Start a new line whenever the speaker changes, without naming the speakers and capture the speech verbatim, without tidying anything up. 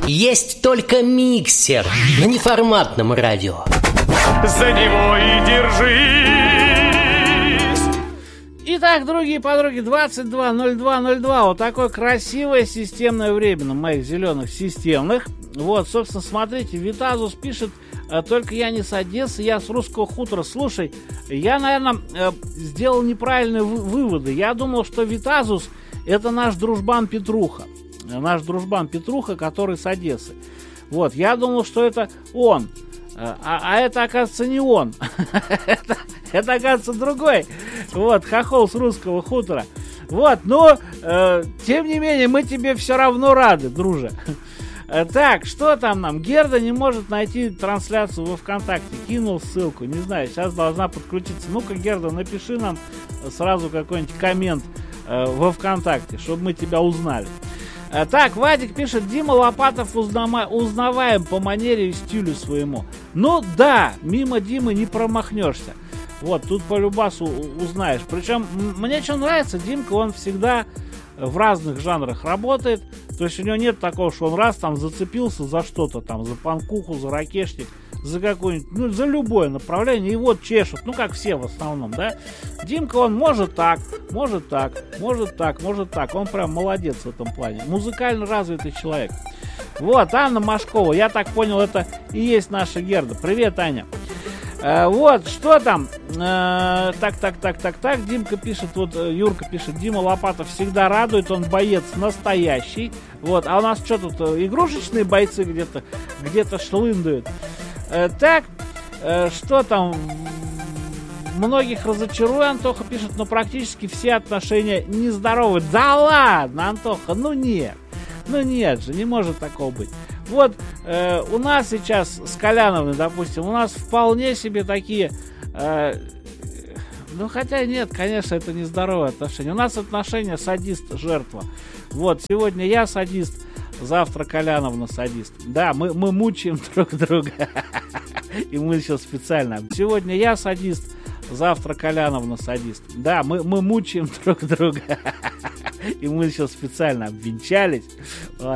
Есть только миксер на неформатном радио.
За него и держись.
Итак, другие подруги, двадцать два ноль два ноль два. Вот такое красивое системное время на моих зеленых системных. Вот, собственно, смотрите, Витазус пишет: только я не с Одессы, я с Русского хутора. Слушай, я, наверное, сделал неправильные выводы. Я думал, что Витазус — это наш дружбан Петруха. Наш дружбан Петруха, который с Одессы. Вот, я думал, что это он. А, а это, оказывается, не он. это, это, оказывается, другой. Вот, хохол с Русского хутора. Вот, но, э, тем не менее, мы тебе все равно рады, друже. Так, что там нам? Герда не может найти трансляцию во ВКонтакте. Кинул ссылку, не знаю, сейчас должна подключиться. Ну-ка, Герда, напиши нам сразу какой-нибудь коммент э, во ВКонтакте, чтобы мы тебя узнали. э, Так, Вадик пишет: Дима Лопатов узнава- узнаваем по манере и стилю своему. Ну да, мимо Димы не промахнешься. Вот, тут по любасу узнаешь. Причем, мне что нравится, Димка, он всегда в разных жанрах работает. То есть у него нет такого, что он раз там зацепился за что-то там, за панкуху, за ракешник, за какую-нибудь, ну, за любое направление, и вот чешут, ну, как все в основном, да. Димка, он может так, может так, может так, может так. Он прям молодец в этом плане. Музыкально развитый человек. Вот, Анна Машкова, я так понял, это и есть наша Герда. Привет, Аня. Uh, вот, что там? Uh, так, так, так, так, так. Димка пишет, вот Юрка пишет: Дима Лопатов всегда радует, он боец настоящий. Вот, а у нас что тут, игрушечные бойцы где-то где-то шлындают. Uh, так, uh, что там? Многих разочарую, Антоха пишет, но практически все отношения нездоровы. Да ладно, Антоха, ну нет. Ну нет же, не может такого быть. Вот э, у нас сейчас с Коляновной, допустим, у нас вполне себе такие, э, ну хотя нет, конечно, это не здоровые отношения. У нас отношения садист-жертва. Вот, сегодня я садист, завтра Коляновна садист. Да, мы, мы мучаем друг друга. И мы еще специально. Сегодня я садист, завтра Коляновна садист. Да, мы, мы мучаем друг друга. И мы еще специально обвенчались.